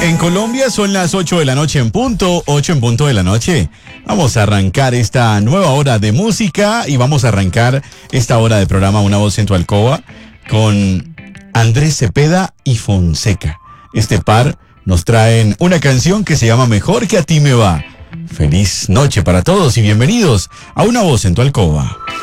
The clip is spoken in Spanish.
En Colombia son las 8 de la noche en punto, 8 en punto de la noche. Vamos a arrancar esta nueva hora de música y vamos a arrancar esta hora de programa Una Voz en tu Alcoba con Andrés Cepeda y Fonseca. Este par nos traen una canción que se llama Mejor que a ti me va. Feliz noche para todos y bienvenidos a Una Voz en tu Alcoba.